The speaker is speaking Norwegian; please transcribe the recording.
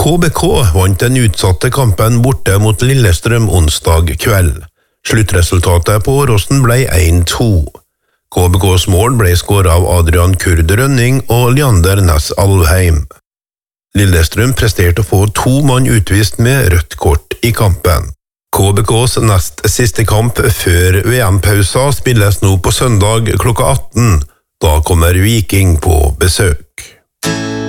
KBK vant den utsatte kampen borte mot Lillestrøm onsdag kveld. Sluttresultatet på Åråsen ble 1-2. KBKs mål ble skåret av Adrian Kurd Rønning og Leander Næss Alvheim. Lillestrøm presterte å få 2 mann utvist med rødt kort i kampen. KBKs nest siste kamp før VM-pausa spilles nå på søndag klokka 18. Da kommer Viking på besøk.